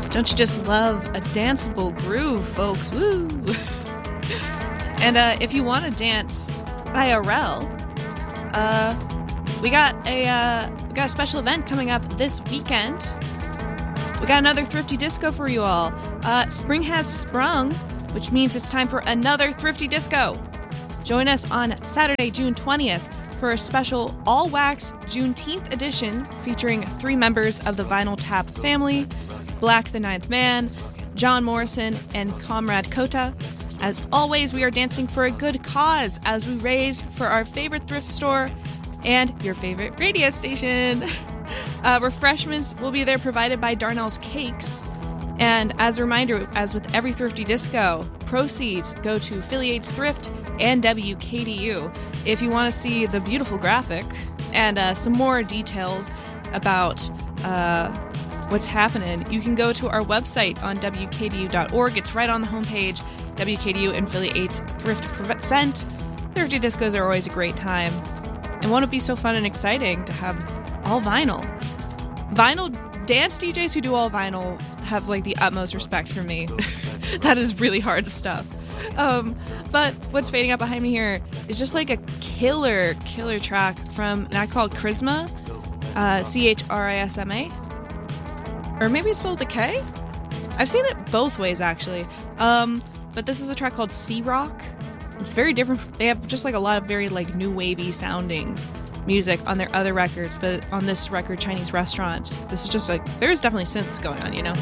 Don't you just love a danceable groove, folks? Woo! And if you want to dance IRL, we got a special event coming up this weekend. We got another Thrifty Disco for you all. Spring has sprung, which means it's time for another Thrifty Disco. Join us on Saturday, June 20th for a special all-wax Juneteenth edition featuring 3 members of the Vinyl Tap family, Black the Ninth Man, John Morrison, and Comrade Kota. As always, we are dancing for a good cause as we raise for our favorite thrift store and your favorite radio station. Refreshments will be there provided by Darnell's Cakes. And as a reminder, as with every Thrifty Disco, proceeds go to Philly AIDS Thrift and WKDU. If you want to see the beautiful graphic and some more details about what's happening, you can go to our website on WKDU.org. It's right on the homepage. WKDU and Philly AIDS Thrift present. Thrifty Discos are always a great time. And won't it be so fun and exciting to have all vinyl? Vinyl dance DJs who do all vinyl have like the utmost respect for me. That is really hard stuff. But what's fading out behind me here is just like a killer track from an act called Charisma, Chrisma, or maybe it's spelled with a K? I've seen it both ways actually. But this is a track called Sea Rock. It's very different. They have just like a lot of very like new wavy sounding music on their other records, but on this record, Chinese Restaurant, this is just like, there's definitely synths going on, you know?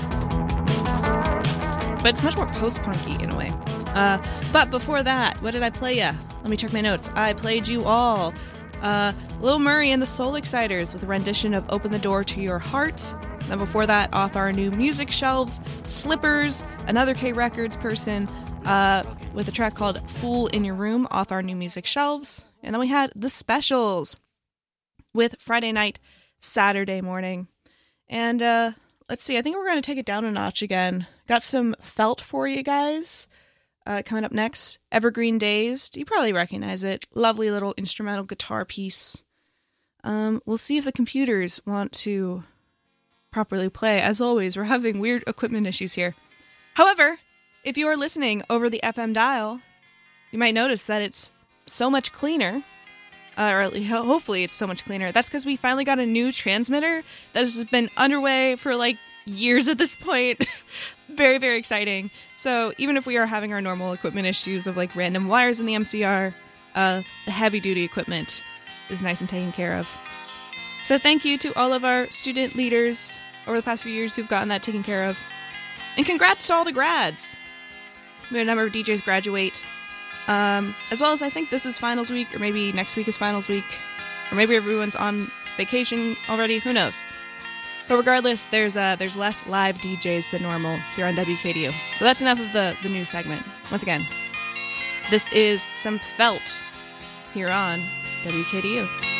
But it's much more post-punky in a way. But before that, what did I play ya? Let me check my notes. I played you all Lil Murray and the Soul Exciters with a rendition of Open the Door to Your Heart. Then before that, off our new music shelves, Slippers, another K Records person, with a track called Fool in Your Room off our new music shelves. And then we had The Specials with Friday Night, Saturday Morning. And let's see, I think we're going to take it down a notch again. Got some Felt for you guys. Coming up next, Evergreen Days. You probably recognize it. Lovely little instrumental guitar piece. We'll see if the computers want to properly play. As always, we're having weird equipment issues here. However, if you are listening over the FM dial, you might notice that it's so much cleaner. Or hopefully it's so much cleaner. That's because we finally got a new transmitter that has been underway for like years at this point. Very, very exciting. So even if we are having our normal equipment issues of like random wires in the MCR, the heavy duty equipment is nice and taken care of. So thank you to all of our student leaders over the past few years who've gotten that taken care of. And congrats to all the grads. We had a number of DJs graduate. As well as I think this is finals week, or maybe next week is finals week, or maybe everyone's on vacation already, who knows. But regardless, there's less live DJs than normal here on WKDU. So that's enough of the news segment. Once again, this is some Felt here on WKDU.